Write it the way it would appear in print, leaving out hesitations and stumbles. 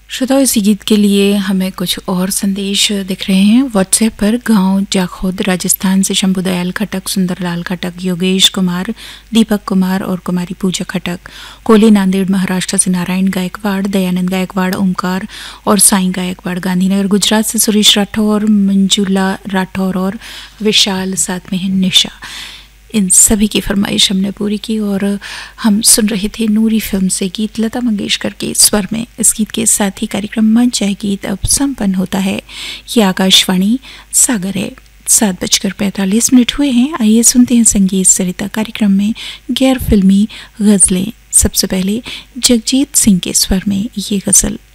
श्रोताओं, इसी गीत के लिए हमें कुछ और संदेश दिख रहे हैं व्हाट्सएप पर। गांव जाखोद राजस्थान से शंभू दयाल खटक, सुंदरलाल खटक, योगेश कुमार, दीपक कुमार और कुमारी पूजा खटक। कोले नांदेड़ महाराष्ट्र से नारायण गायकवाड़, दयानंद गायकवाड़, ओमकार और साईं गायकवाड़। गांधीनगर गुजरात से सुरेश राठौर, मंजुला राठौर और विशाल, साथ में है निशा। इन सभी की फरमाइश हमने पूरी की और हम सुन रहे थे नूरी फिल्म से गीत लता मंगेशकर के स्वर में। इस गीत के साथ ही कार्यक्रम मन चाहे गीत अब संपन्न होता है। ये आकाशवाणी सागर है। 7:45 हुए हैं। आइए सुनते हैं संगीत सरिता कार्यक्रम में गैर फिल्मी गज़लें। सबसे पहले जगजीत सिंह के स्वर में ये गज़ल।